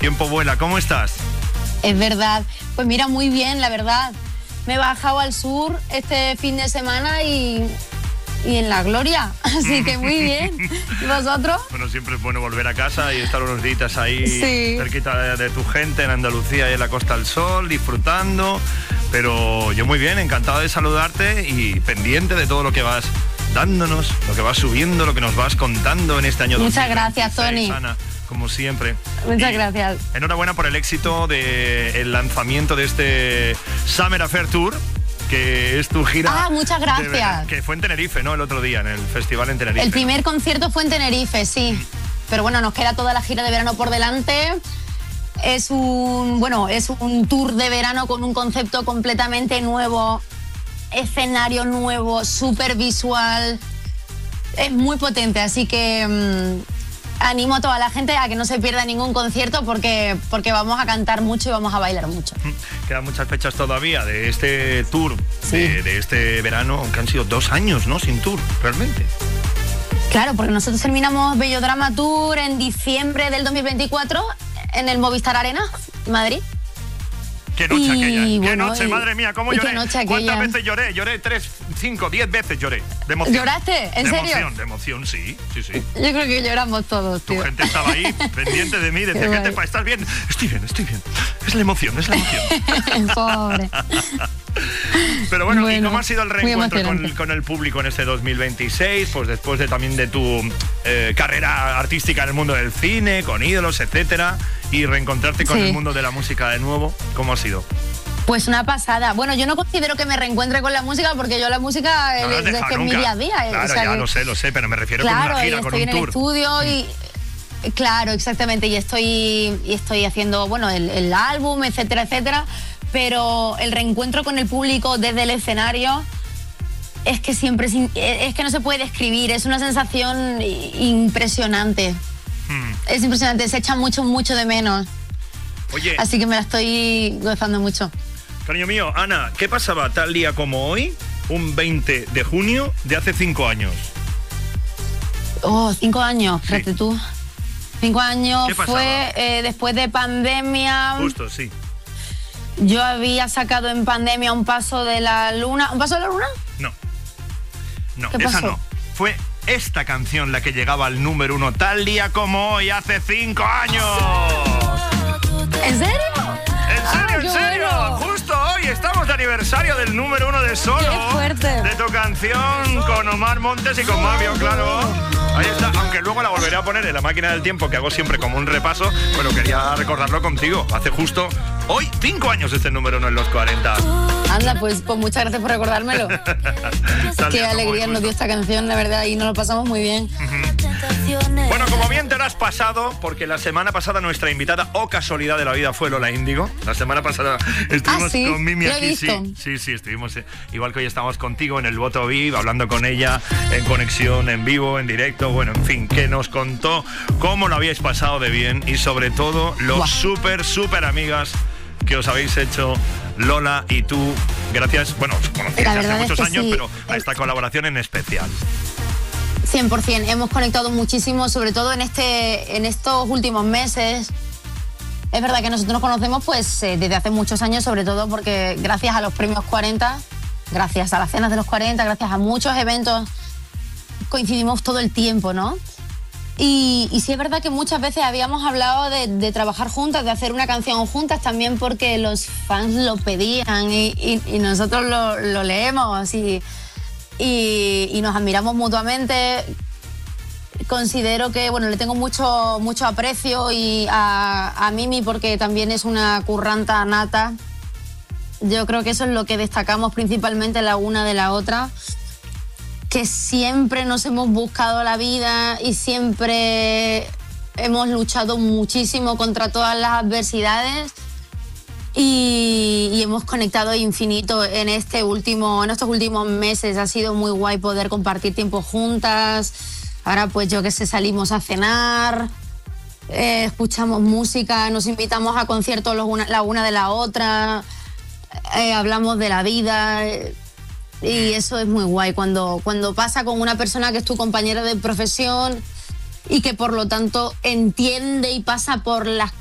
tiempo vuela. ¿Cómo estás? Es verdad. Pues mira, muy bien, la verdad. Me he bajado al sur este fin de semana y en la gloria, así que muy bien. ¿Y vosotros? Bueno, siempre es bueno volver a casa y estar unos días ahí cerquita de tu gente en Andalucía y en la Costa del Sol, disfrutando. Pero yo muy bien, encantado de saludarte y pendiente de todo lo que vas dándonos, lo que vas subiendo, lo que nos vas contando en este año. Muchas gracias, Tony. Ana, como siempre. Muchas gracias. Enhorabuena por el éxito del lanzamiento de este Summer Affair Tour, que es tu gira. Ah, muchas gracias. Que fue en Tenerife, ¿no? El otro día, en el festival en Tenerife. El primer concierto fue en Tenerife, sí. Pero bueno, nos queda toda la gira de verano por delante. Es un tour de verano con un concepto completamente nuevo, escenario nuevo, súper visual. Es muy potente, así que animo a toda la gente a que no se pierda ningún concierto porque vamos a cantar mucho y vamos a bailar mucho. Quedan muchas fechas todavía de este tour, sí. de este verano, aunque han sido 2 años, ¿no? Sin tour, realmente. Claro, porque nosotros terminamos Bellodrama Tour en diciembre del 2024 en el Movistar Arena, Madrid. Qué noche aquella, qué noche, madre mía, cómo lloré. ¿Cuántas veces lloré? Lloré 3, 5, 10 veces lloré, de emoción. ¿Lloraste? ¿En serio? De emoción, sí. Yo creo que lloramos todos, tío. Tu gente estaba ahí, pendiente de mí, decía, ¿qué te pasa? ¿Estás bien? Estoy bien. Es la emoción. Pobre. Pero bueno, ¿y cómo ha sido el reencuentro con el público en este 2026? Pues después también de tu carrera artística en el mundo del cine, con ídolos, etcétera, y reencontrarte con el mundo de la música de nuevo, ¿cómo ha sido? Pues una pasada. Bueno, yo no considero que me reencuentre con la música porque yo la música es que es mi día a día. Claro, o sea, ya lo sé, pero me refiero con una gira, con un tour. Claro, estoy en el estudio y... Claro, exactamente, y estoy haciendo, el álbum, etcétera, pero el reencuentro con el público desde el escenario es que siempre es que no se puede describir, es una sensación impresionante. Es impresionante, se echa mucho de menos. Oye, así que me la estoy gozando mucho. Cariño mío, Ana, ¿qué pasaba tal día como hoy, un 20 de junio de hace 5 años? 5 años, fíjate tú. 5 años fue después de pandemia. Justo, sí. Yo había sacado en pandemia Un paso de la luna. ¿Un paso de la luna? No, ¿Qué esa pasó? no. Fue esta canción la que llegaba al número 1 tal día como hoy, hace 5 años. ¿En serio? ¿En serio? Bueno. Justo hoy estamos de aniversario del número 1 de Solo. ¡Qué fuerte! De tu canción con Omar Montes y con Mavio, claro. Ahí está, aunque luego la volveré a poner en la máquina del tiempo, que hago siempre como un repaso, pero quería recordarlo contigo. Hace justo hoy 5 años este número 1 en los 40. Anda, pues muchas gracias por recordármelo. Qué alegría nos dio esta canción, la verdad, y nos lo pasamos muy bien. Bueno, como bien te lo has pasado, porque la semana pasada nuestra invitada, o casualidad de la vida, fue Lola Índigo. La semana pasada estuvimos con Mimi aquí. Sí, estuvimos igual que hoy estamos contigo en el Voto VIP, hablando con ella en conexión, en vivo, en directo. Bueno, en fin, que nos contó cómo lo habíais pasado de bien y sobre todo los súper amigas que os habéis hecho Lola y tú. Gracias, bueno, os conocéis hace muchos años, pero a esta colaboración en especial. 100%, hemos conectado muchísimo, sobre todo en estos últimos meses. Es verdad que nosotros nos conocemos desde hace muchos años, sobre todo porque gracias a los premios 40, gracias a las cenas de los 40, gracias a muchos eventos, coincidimos todo el tiempo, ¿no? Y sí es verdad que muchas veces habíamos hablado de trabajar juntas, de hacer una canción juntas, también porque los fans lo pedían y nosotros lo leemos y nos admiramos mutuamente. Considero que, le tengo mucho aprecio y a Mimi porque también es una curranta nata. Yo creo que eso es lo que destacamos principalmente la una de la otra, que siempre nos hemos buscado la vida y siempre hemos luchado muchísimo contra todas las adversidades y hemos conectado infinito en estos últimos meses. Ha sido muy guay poder compartir tiempo juntas. Ahora salimos a cenar, escuchamos música, nos invitamos a conciertos la una de la otra, hablamos de la vida. Y eso es muy guay cuando pasa con una persona que es tu compañera de profesión y que por lo tanto entiende y pasa por las